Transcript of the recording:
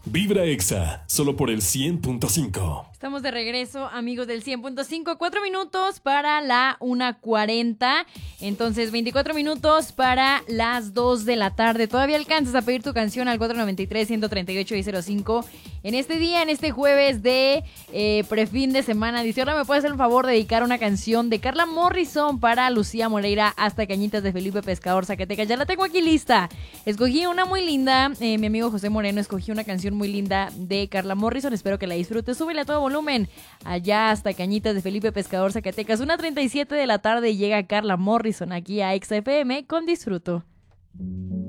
Vibra Exa, solo por el 100.5. Estamos de regreso, amigos del 100.5. 4 minutos para la 1:40. Entonces, 24 minutos para las 2 de la tarde. Todavía alcanzas a pedir tu canción al 493-138-1005. En este día, en este jueves de prefin de semana. Dice, ahora me puedes hacer un favor de dedicar una canción de Carla Morrison para Lucía Moreira hasta Cañitas de Felipe Pescador, Zacatecas. Ya la tengo aquí lista. Escogí una muy linda. Mi amigo José Moreno escogió una canción muy linda de Carla Morrison. Espero que la disfrutes. Súbele a todo volumen allá hasta Cañitas de Felipe Pescador, Zacatecas. 1:37 de la tarde y llega Carla Morrison aquí a Exa FM con Disfruto.